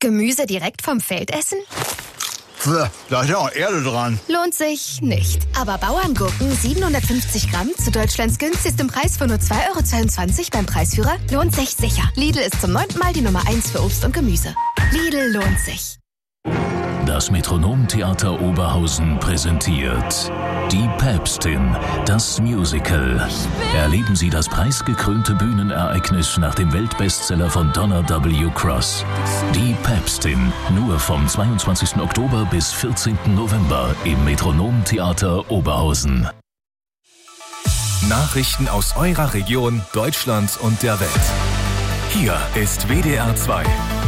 Gemüse direkt vom Feld essen? Da ist ja auch Erde dran. Lohnt sich nicht. Aber Bauerngurken 750 Gramm zu Deutschlands günstigstem Preis von nur 2,22 € beim Preisführer lohnt sich sicher. Lidl ist zum 9. Mal die Nummer 1 für Obst und Gemüse. Lidl lohnt sich. Das Metronomtheater Oberhausen präsentiert Die Päpstin, das Musical. Erleben Sie das preisgekrönte Bühnenereignis nach dem Weltbestseller von Donna W. Cross. Die Päpstin, nur vom 22. Oktober bis 14. November im Metronomtheater Oberhausen. Nachrichten aus eurer Region, Deutschland und der Welt. Hier ist WDR 2.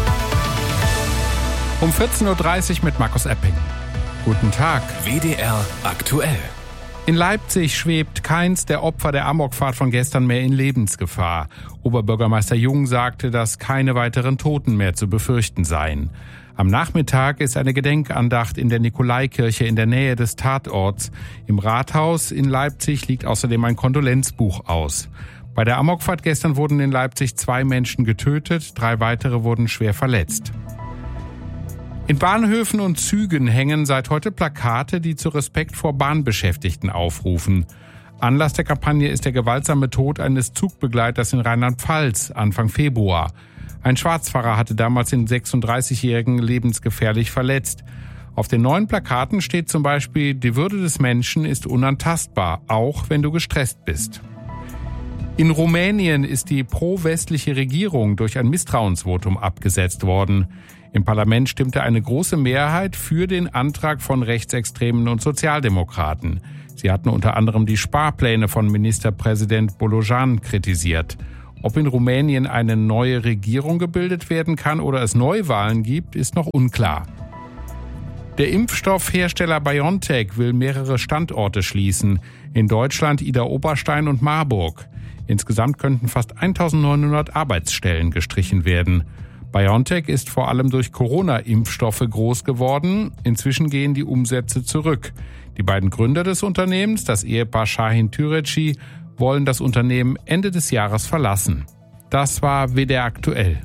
Um 14.30 Uhr mit Markus Epping. Guten Tag. WDR aktuell. In Leipzig schwebt keins der Opfer der Amokfahrt von gestern mehr in Lebensgefahr. Oberbürgermeister Jung sagte, dass keine weiteren Toten mehr zu befürchten seien. Am Nachmittag ist eine Gedenkandacht in der Nikolaikirche in der Nähe des Tatorts. Im Rathaus in Leipzig liegt außerdem ein Kondolenzbuch aus. Bei der Amokfahrt gestern wurden in Leipzig 2 Menschen getötet, 3 weitere wurden schwer verletzt. In Bahnhöfen und Zügen hängen seit heute Plakate, die zu Respekt vor Bahnbeschäftigten aufrufen. Anlass der Kampagne ist der gewaltsame Tod eines Zugbegleiters in Rheinland-Pfalz Anfang Februar. Ein Schwarzfahrer hatte damals den 36-Jährigen lebensgefährlich verletzt. Auf den neuen Plakaten steht zum Beispiel: Die Würde des Menschen ist unantastbar, auch wenn du gestresst bist. In Rumänien ist die pro-westliche Regierung durch ein Misstrauensvotum abgesetzt worden. Im Parlament stimmte eine große Mehrheit für den Antrag von Rechtsextremen und Sozialdemokraten. Sie hatten unter anderem die Sparpläne von Ministerpräsident Bolojan kritisiert. Ob in Rumänien eine neue Regierung gebildet werden kann oder es Neuwahlen gibt, ist noch unklar. Der Impfstoffhersteller BioNTech will mehrere Standorte schließen. In Deutschland Idar-Oberstein und Marburg. Insgesamt könnten fast 1.900 Arbeitsstellen gestrichen werden. BioNTech ist vor allem durch Corona-Impfstoffe groß geworden. Inzwischen gehen die Umsätze zurück. Die beiden Gründer des Unternehmens, das Ehepaar Şahin Türeci, wollen das Unternehmen Ende des Jahres verlassen. Das war WDR aktuell.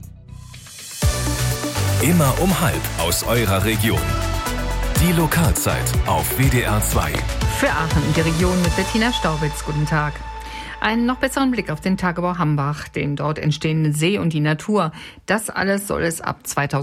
Immer um 12:30 aus eurer Region. Die Lokalzeit auf WDR 2. Für Aachen und die Region mit Bettina Staubitz. Guten Tag. Einen noch besseren Blick auf den Tagebau Hambach, den dort entstehenden See und die Natur. Das alles soll es ab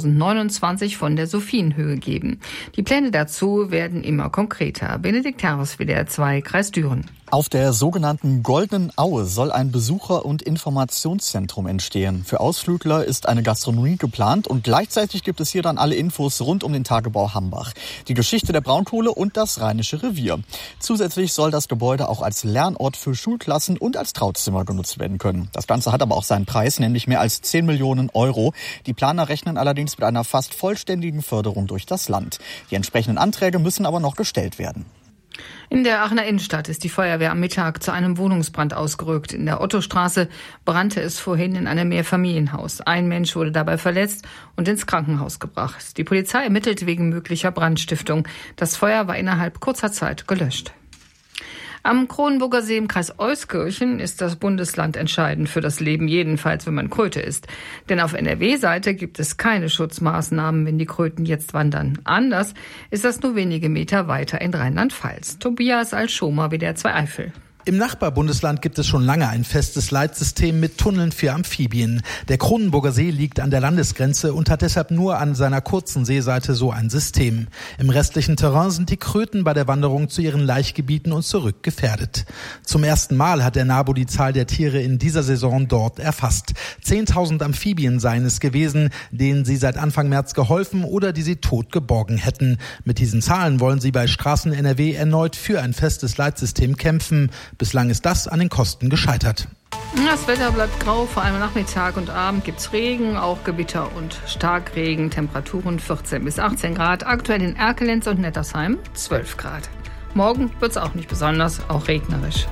2029 von der Sophienhöhe geben. Die Pläne dazu werden immer konkreter. Benedikt Herres, WDR 2, Kreis Düren. Auf der sogenannten Goldenen Aue soll ein Besucher- und Informationszentrum entstehen. Für Ausflügler ist eine Gastronomie geplant und gleichzeitig gibt es hier dann alle Infos rund um den Tagebau Hambach, die Geschichte der Braunkohle und das Rheinische Revier. Zusätzlich soll das Gebäude auch als Lernort für Schulklassen und als Trauzimmer genutzt werden können. Das Ganze hat aber auch seinen Preis, nämlich mehr als 10 Millionen €. Die Planer rechnen allerdings mit einer fast vollständigen Förderung durch das Land. Die entsprechenden Anträge müssen aber noch gestellt werden. In der Aachener Innenstadt ist die Feuerwehr am Mittag zu einem Wohnungsbrand ausgerückt. In der Ottostraße brannte es vorhin in einem Mehrfamilienhaus. Ein Mensch wurde dabei verletzt und ins Krankenhaus gebracht. Die Polizei ermittelt wegen möglicher Brandstiftung. Das Feuer war innerhalb kurzer Zeit gelöscht. Am Kronenburger See im Kreis Euskirchen ist das Bundesland entscheidend für das Leben, jedenfalls wenn man Kröte isst. Denn auf NRW-Seite gibt es keine Schutzmaßnahmen, wenn die Kröten jetzt wandern. Anders ist das nur wenige Meter weiter in Rheinland-Pfalz. Tobias Alschomer, WDR 2 Eifel. Im Nachbarbundesland gibt es schon lange ein festes Leitsystem mit Tunneln für Amphibien. Der Kronenburger See liegt an der Landesgrenze und hat deshalb nur an seiner kurzen Seeseite so ein System. Im restlichen Terrain sind die Kröten bei der Wanderung zu ihren Laichgebieten und zurück gefährdet. Zum ersten Mal hat der NABU die Zahl der Tiere in dieser Saison dort erfasst. 10.000 Amphibien seien es gewesen, denen sie seit Anfang März geholfen oder die sie tot geborgen hätten. Mit diesen Zahlen wollen sie bei Straßen NRW erneut für ein festes Leitsystem kämpfen. Bislang ist das an den Kosten gescheitert. Das Wetter bleibt grau, vor allem Nachmittag und Abend gibt's Regen, auch Gewitter und Starkregen. Temperaturen 14 bis 18 Grad. Aktuell in Erkelenz und Nettersheim 12 Grad. Morgen wird's auch nicht besonders, auch regnerisch.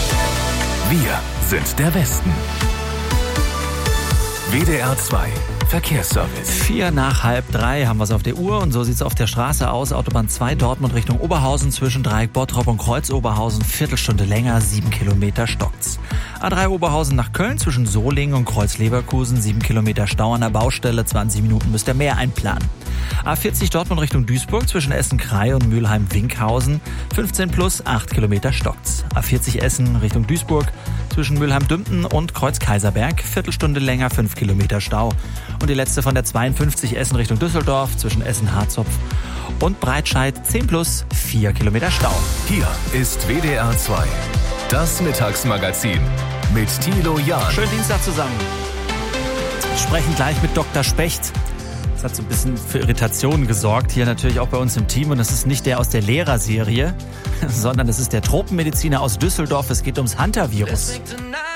Wir sind der Westen. WDR 2 Verkehrsservice. 2:04 haben wir es auf der Uhr und so sieht es auf der Straße aus. Autobahn 2 Dortmund Richtung Oberhausen zwischen Dreieck Bottrop und Kreuz Oberhausen, Viertelstunde länger, 7 Kilometer stockt's. A3 Oberhausen nach Köln zwischen Solingen und Kreuz Leverkusen, 7 Kilometer Stau an der Baustelle, 20 Minuten müsst ihr mehr einplanen. A40 Dortmund Richtung Duisburg zwischen Essen-Krei und Mülheim-Winkhausen, 15 plus, 8 Kilometer stockt's. A40 Essen Richtung Duisburg zwischen Mülheim-Dümpten und Kreuz-Kaiserberg, Viertelstunde länger, 5 Kilometer Stau. Und die letzte von der 52 Essen Richtung Düsseldorf zwischen Essen-Harzopf und Breitscheid, 10 plus, 4 Kilometer Stau. Hier ist WDR 2, das Mittagsmagazin mit Thilo Jahn. Schönen Dienstag zusammen. Wir sprechen gleich mit Dr. Specht. Das hat so ein bisschen für Irritationen gesorgt, hier natürlich auch bei uns im Team. Und das ist nicht der aus der Lehrerserie, sondern das ist der Tropenmediziner aus Düsseldorf. Es geht ums Hunter-Virus.